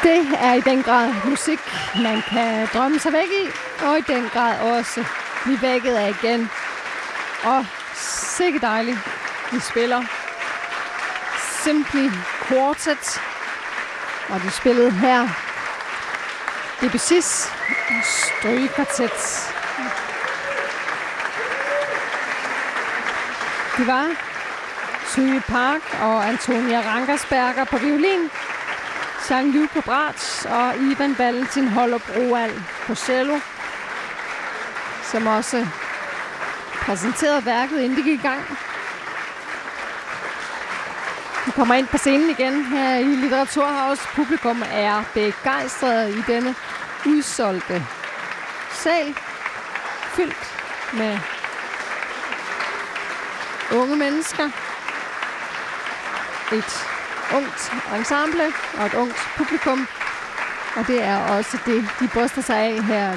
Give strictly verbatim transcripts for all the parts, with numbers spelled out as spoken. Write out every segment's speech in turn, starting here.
Det er i den grad musik, man kan drømme sig væk i, og i den grad også blive vækket af igen. Og sikke dejligt, vi spiller Simply Quartet, og de spillede her Debussy's Strygekvartet. Det var Søge Park og Antonia Rangersberger på violin, Jean-Luc på bratsch og Ivan Valentin Hollow-Broald på cello, som også præsenterede værket, inden det gik i gang. Vi kommer ind på scenen igen her i Litteraturhaus. Publikum er begejstret i denne udsolgte sal, fyldt med unge mennesker. Et ungt ensemble og et ungt publikum. Og det er også det, de bryster sig af her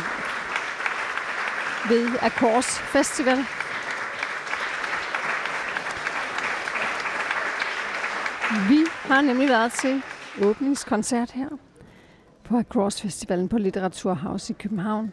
ved Accords Festival. Vi har nemlig været til åbningskoncert her på Accords Festivalen på Litteraturhaus i København.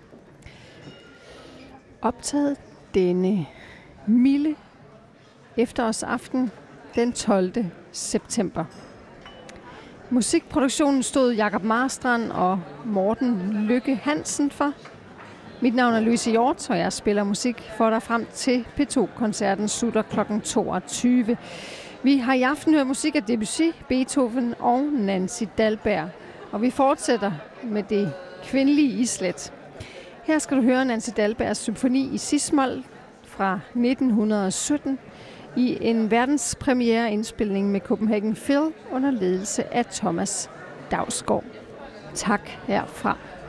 Optaget denne milde efterårsaften den tolvte september. Musikproduktionen stod Jakob Marstrand og Morten Lykke Hansen for. Mit navn er Louise Hjort, og jeg spiller musik for dig frem til P to-koncerten slutter klokken toogtyve. Vi har i aften hørt musik af Debussy, Beethoven og Nancy Dalberg, og vi fortsætter med det kvindelige islet. Her skal du høre Nancy Dalbergs symfoni i cis-mol fra nitten sytten i en verdenspremiere indspilning med Copenhagen Phil under ledelse af Thomas Dausgaard. Tak herfra.